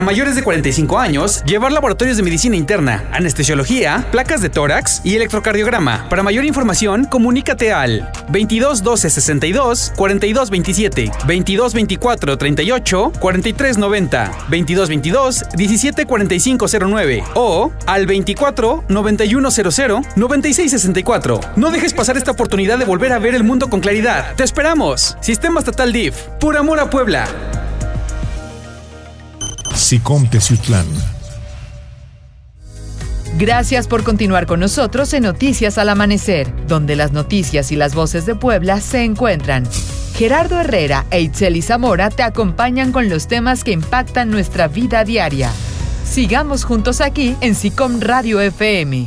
Mayores de 45 años, llevar laboratorios de medicina interna, anestesiología, placas de tórax y electrocardiograma. Para mayor información, comunícate al 22 12 62 42 27, 22 24 38 43 90, 22 22 17 45 09 o al 24 91 00 96 64. No dejes pasar esta oportunidad de volver a ver el mundo con claridad. ¡Te esperamos! Sistema Estatal DIF. Por amor a Puebla. SICOM Teciutlán. Gracias por continuar con nosotros en Noticias al Amanecer, donde las noticias y las voces de Puebla se encuentran. Gerardo Herrera e Itzeli Zamora te acompañan con los temas que impactan nuestra vida diaria. Sigamos juntos aquí en SICOM Radio FM.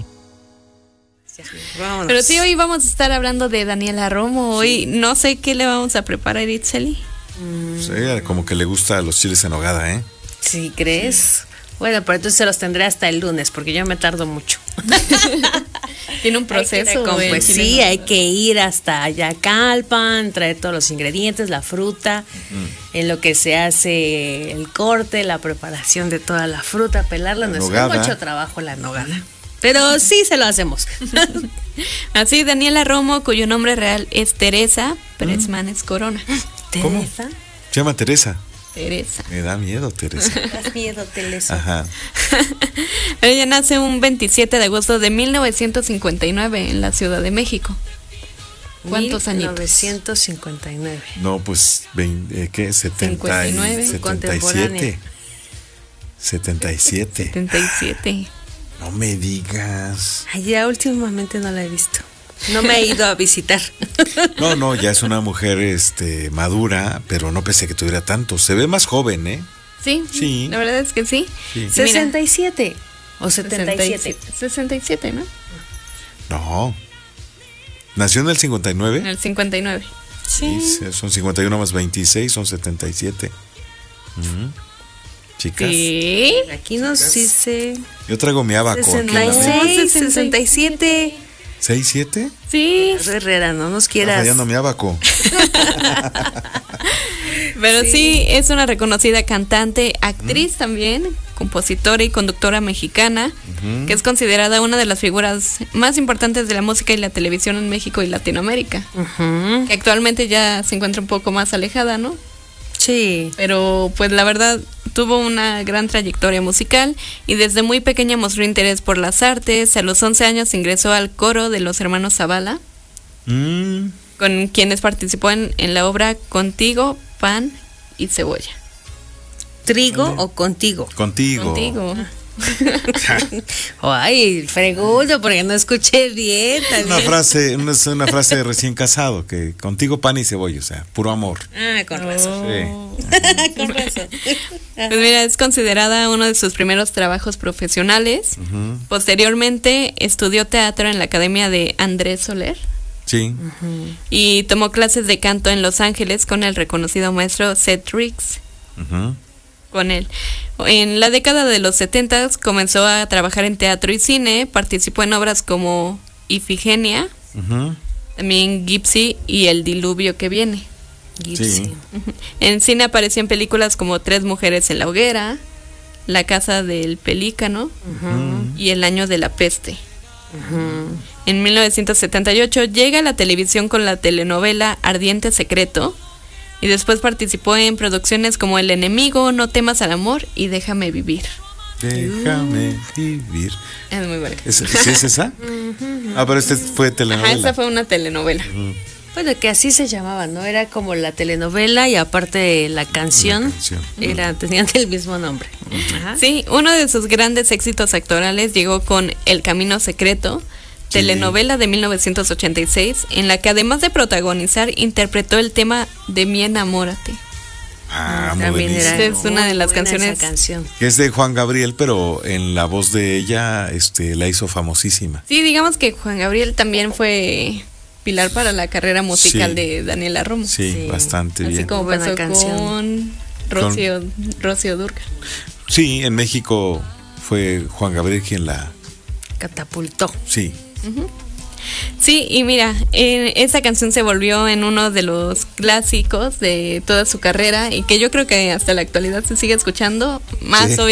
Pero sí, hoy vamos a estar hablando de Daniela Romo. Hoy no sé qué le vamos a preparar, Itzeli. Sí, como que le gusta los chiles en nogada, ¿eh? ¿Sí crees? Bueno, pero entonces se los tendré hasta el lunes, porque yo me tardo mucho. Tiene un proceso. Pues sí, hay que ir hasta Yacalpan, traer todos los ingredientes, la fruta, en lo que se hace el corte, la preparación de toda la fruta, pelarla. No es mucho trabajo la nogada. Pero sí se lo hacemos. Así, Daniela Romo, cuyo nombre real es Teresa Pérez Manes Corona. ¿Cómo? ¿Se llama Teresa? Teresa. Me da miedo, Teresa. Me das miedo, Teresa. Ajá. Ella nace un 27 de agosto de 1959 en la Ciudad de México. ¿Cuántos años? 1959. No, pues, ¿qué? 59. 77. 77. 77. No me digas. Ay, ya últimamente no la he visto. No me he ido a visitar. No, ya es una mujer madura, pero no pensé que tuviera tanto. Se ve más joven, ¿eh? Sí, la verdad es que sí. 67 o 77. 67, ¿no? No. ¿Nació en el 59? En el 59. Sí, son 51 más 26, son 77. Chicas. Sí. Aquí nos dice... Yo traigo mi abaco. 66, 67... ¿6-7? Sí. Herrera, no nos quieras. Fallando mi abaco. Pero sí, es una reconocida cantante, actriz también, compositora y conductora mexicana, que es considerada una de las figuras más importantes de la música y la televisión en México y Latinoamérica. Que actualmente ya se encuentra un poco más alejada, ¿no? Sí. Pero pues la verdad tuvo una gran trayectoria musical y desde muy pequeña mostró interés por las artes. A los 11 años ingresó al coro de los hermanos Zavala, con quienes participó en la obra Contigo, Pan y Cebolla. ¿Trigo o contigo? Contigo. Ay, pregunto porque no escuché bien. Una frase de recién casado, que contigo pan y cebolla, o sea, puro amor. Con razón. Sí. Con razón. Pues mira, es considerada uno de sus primeros trabajos profesionales. Posteriormente estudió teatro en la Academia de Andrés Soler. Sí. Y tomó clases de canto en Los Ángeles con el reconocido maestro Seth Riggs. Con él. En la década de los 70 comenzó a trabajar en teatro y cine, participó en obras como Ifigenia, también Gypsy y El diluvio que viene. Gypsy. En cine apareció en películas como Tres mujeres en la hoguera, La casa del pelícano y El año de la peste. En 1978 llega a la televisión con la telenovela Ardiente Secreto. Y después participó en producciones como El enemigo, No temas al amor y Déjame vivir. Déjame vivir. Es muy buena. ¿Sí es esa? Pero fue telenovela. Esa fue una telenovela. Bueno, que así se llamaba, ¿no? Era como la telenovela y aparte la canción. Tenían el mismo nombre. Sí, uno de sus grandes éxitos actorales llegó con El camino secreto, telenovela de 1986, en la que además de protagonizar, interpretó el tema de Mi enamórate. También es una de las canciones. Que es de Juan Gabriel, pero en la voz de ella la hizo famosísima. Sí, digamos que Juan Gabriel también fue pilar para la carrera musical de Daniela Romo. Sí, bastante bien. Así como pasó con Rocío Dúrcal. Sí, en México fue Juan Gabriel quien la catapultó. Sí. Sí, y mira, esta canción se volvió en uno de los clásicos de toda su carrera y que yo creo que hasta la actualidad se sigue escuchando, más obviamente